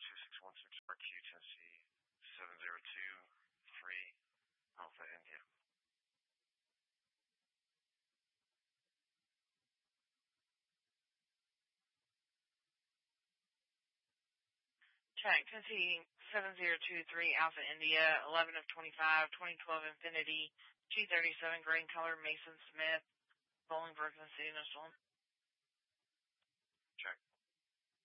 2616 RQ, Tennessee, 7023 Alpha India. Check. Tennessee 7023 Alpha India, 11 of 25, 2012 Infinity, G37 green color, Mason Smith, Bolingbrook, Tennessee, initial. Check.